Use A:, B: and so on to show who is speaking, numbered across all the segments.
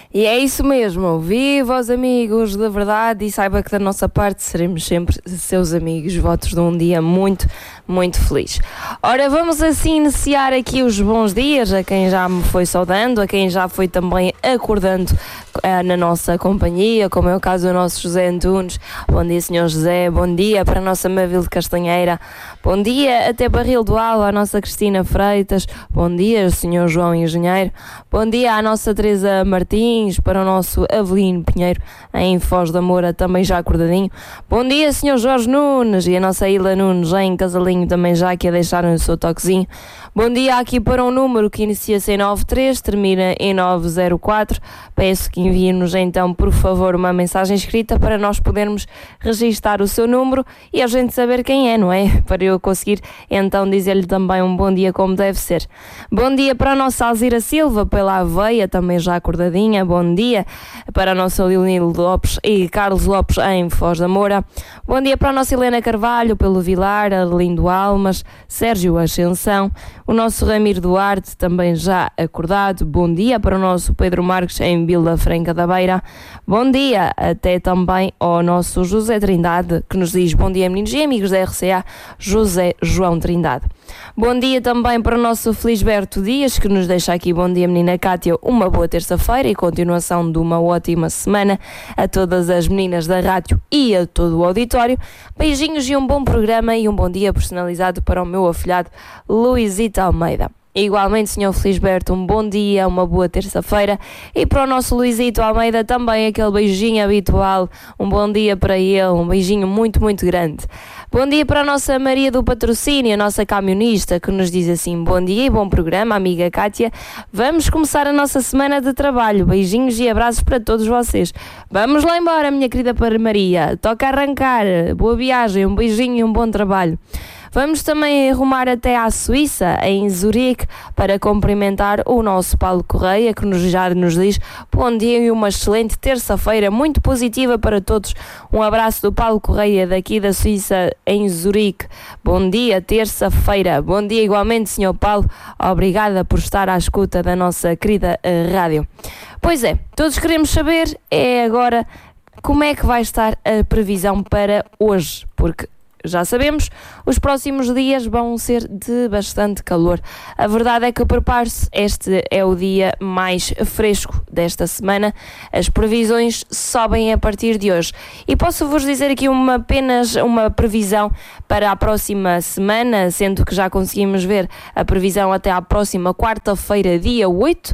A: E é isso mesmo, viva os amigos de verdade e saiba que da nossa parte seremos sempre seus amigos, votos de um dia muito, muito feliz. Ora, vamos assim iniciar aqui os bons dias a quem já me foi saudando, a quem já foi também acordando na nossa companhia, como é o caso do nosso José Antunes. Bom dia, Sr. José, bom dia para a nossa Mavil de Castanheira, bom dia até Barril do Alto, à nossa Cristina Freitas, bom dia, Sr. João Engenheiro, bom dia à nossa Teresa Martins, para o nosso Avelino Pinheiro em Foz da Moura, também já acordadinho. Bom dia, Sr. Jorge Nunes, e a nossa Ilha Nunes em Casalinho também já aqui a deixarem o seu toquezinho. Bom dia aqui para um número que inicia-se em 93, termina em 904. Peço que enviem-nos então, por favor, uma mensagem escrita para nós podermos registar o seu número e a gente saber quem é, não é? Para eu conseguir então dizer-lhe também um bom dia como deve ser. Bom dia para a nossa Alzira Silva, pela Aveia, também já acordadinha. Bom dia para a nossa Leonil Lopes e Carlos Lopes em Foz da Moura. Bom dia para a nossa Helena Carvalho, pelo Vilar, Arlindo Almas, Sérgio Ascensão, o nosso Ramiro Duarte, também já acordado. Bom dia para o nosso Pedro Marques em Vila Franca da Beira. Bom dia até também ao nosso José Trindade, que nos diz bom dia, meninos e amigos da RCA, José João Trindade. Bom dia também para o nosso Felisberto Dias, que nos deixa aqui bom dia, menina Cátia, uma boa terça-feira e continuação de uma ótima semana a todas as meninas da rádio e a todo o auditório. Beijinhos e um bom programa e um bom dia personalizado para o meu afilhado Luizito Almeida. Igualmente, Sr. Felisberto, um bom dia, uma boa terça-feira e para o nosso Luizito Almeida também aquele beijinho habitual, um bom dia para ele, um beijinho muito, muito grande. Bom dia para a nossa Maria do Patrocínio, a nossa camionista, que nos diz assim, bom dia e bom programa, amiga Cátia, vamos começar a nossa semana de trabalho, beijinhos e abraços para todos vocês. Vamos lá embora, minha querida para Maria, toca arrancar, boa viagem, um beijinho e um bom trabalho. Vamos também rumar até à Suíça, em Zurique, para cumprimentar o nosso Paulo Correia, que já nos diz bom dia e uma excelente terça-feira, muito positiva para todos. Um abraço do Paulo Correia, daqui da Suíça, em Zurique. Bom dia, terça-feira. Bom dia igualmente, Sr. Paulo. Obrigada por estar à escuta da nossa querida rádio. Pois é, todos queremos saber agora como é que vai estar a previsão para hoje, porque já sabemos, os próximos dias vão ser de bastante calor. A verdade é que prepare-se, este é o dia mais fresco desta semana. As previsões sobem a partir de hoje. E posso-vos dizer aqui apenas uma previsão para a próxima semana, sendo que já conseguimos ver a previsão até à próxima quarta-feira, dia 8,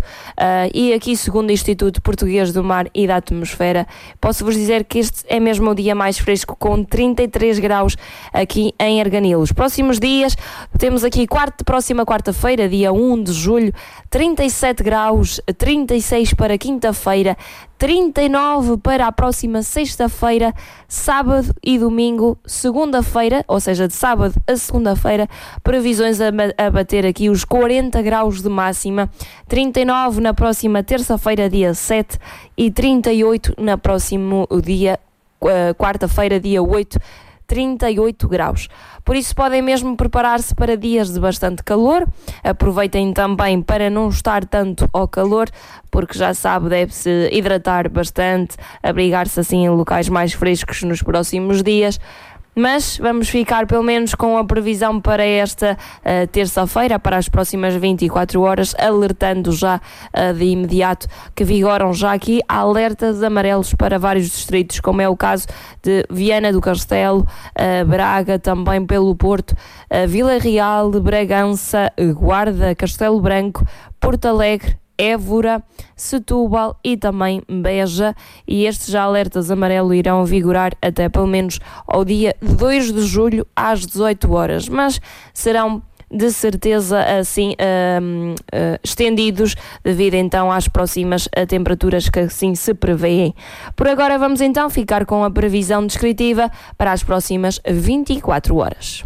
A: e aqui, segundo o Instituto Português do Mar e da Atmosfera, posso-vos dizer que este é mesmo o dia mais fresco, com 33 graus aqui em Arganil. Os próximos dias temos aqui próxima quarta-feira, dia 1 de julho, 37 graus, 36 para quinta-feira, 39 para a próxima sexta-feira, sábado e domingo, segunda-feira, ou seja, de sábado a segunda-feira, previsões a bater aqui os 40 graus de máxima, 39 na próxima terça-feira, dia 7, e 38 na próximo dia, quarta-feira, dia 8, 38 graus. Por isso podem mesmo preparar-se para dias de bastante calor. Aproveitem também para não estar tanto ao calor, porque já sabe, deve-se hidratar bastante, abrigar-se assim em locais mais frescos nos próximos dias. Mas vamos ficar pelo menos com a previsão para esta terça-feira, para as próximas 24 horas, alertando já de imediato que vigoram já aqui alertas amarelos para vários distritos, como é o caso de Viana do Castelo, Braga, também pelo Porto, Vila Real, Bragança, Guarda, Castelo Branco, Porto Alegre, Évora, Setúbal e também Beja, e estes já alertas amarelo irão vigorar até pelo menos ao dia 2 de julho às 18 horas, mas serão de certeza assim estendidos devido então às próximas temperaturas que assim se prevêem. Por agora vamos então ficar com a previsão descritiva para as próximas 24 horas.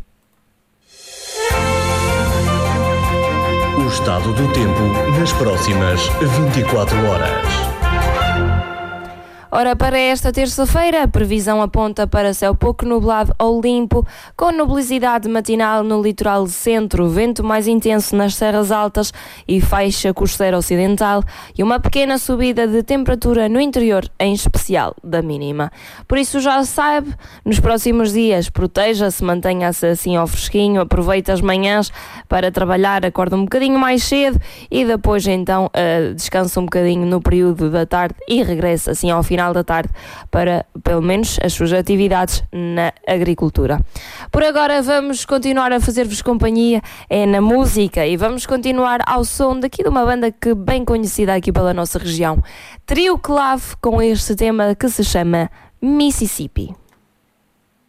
B: O estado do tempo nas próximas 24 horas.
A: Ora, para esta terça-feira, a previsão aponta para céu pouco nublado ou limpo, com nubosidade matinal no litoral centro, vento mais intenso nas serras altas e faixa costeira ocidental e uma pequena subida de temperatura no interior, em especial da mínima. Por isso já sabe, nos próximos dias proteja-se, mantenha-se assim ao fresquinho, aproveite as manhãs para trabalhar, acorda um bocadinho mais cedo e depois então descansa um bocadinho no período da tarde e regressa assim ao final da tarde para, pelo menos, as suas atividades na agricultura. Por agora vamos continuar a fazer-vos companhia na música e vamos continuar ao som daqui de uma banda que bem conhecida aqui pela nossa região. Trio Clave com este tema que se chama Mississippi.